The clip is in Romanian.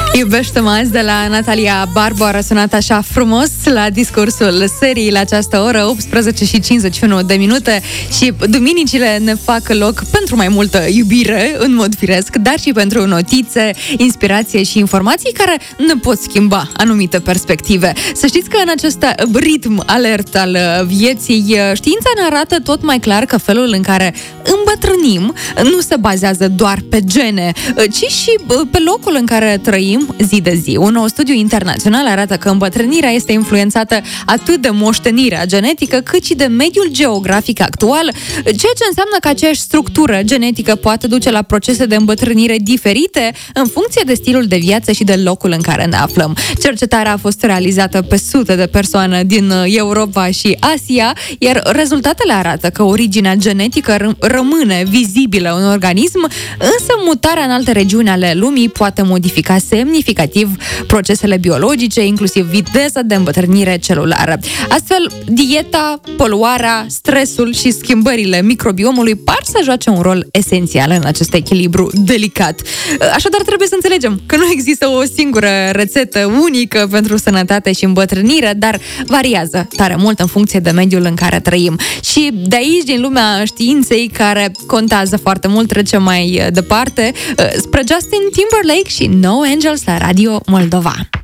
Iubește-mă azi de la Natalia Barbu a răsunat așa frumos la discursul serii la această oră, 18 și 51 de minute, și duminicile ne fac loc pentru mai multă iubire, în mod firesc, dar și pentru notițe, inspirație și informații care ne pot schimba anumite perspective. Să știți că în acest ritm alert al vieții, știința ne arată tot mai clar că felul în care îmbătrânim nu se bazează doar pe gene, ci și pe locul în care trăim zi de zi. Un nou studiu internațional arată că îmbătrânirea este influențată atât de moștenirea genetică, cât și de mediul geografic actual, ceea ce înseamnă că aceeași structură genetică poate duce la procese de îmbătrânire diferite în funcție de stilul de viață și de locul în care ne aflăm. Cercetarea a fost realizată pe sute de persoane din Europa și Asia, iar rezultatele arată că originea genetică rămâne vizibilă în organism, însă mutarea în alte regiuni ale lumii poate modifica semnificativ procesele biologice, inclusiv viteza de îmbătrânire celulară. Astfel, dieta, poluarea, stresul și schimbările microbiomului par să joace un rol esențial în acest echilibru delicat. Așadar, trebuie să înțelegem că nu există o singură rețetă unică pentru sănătate și îmbătrânire, dar variază tare mult în funcție de mediul în care trăim. Și de aici, din lumea științei, care contează foarte mult, trecem mai departe spre Justin Timberlake și No Angels la Radio Moldova.